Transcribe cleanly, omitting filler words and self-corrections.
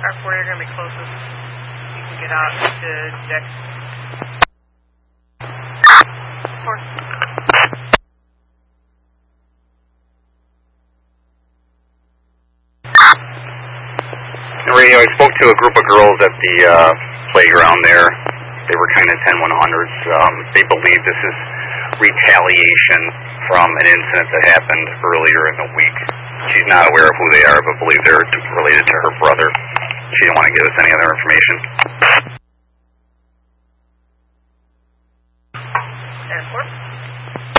carport are going to be closest. You can get out to deck. Radio, I spoke to a group of girls at the playground there. They were kind of 10-100s. They believe this is retaliation from an incident that happened earlier in the week. She's not aware of who they are, but believe they're related to her brother. She didn't want to give us any other information.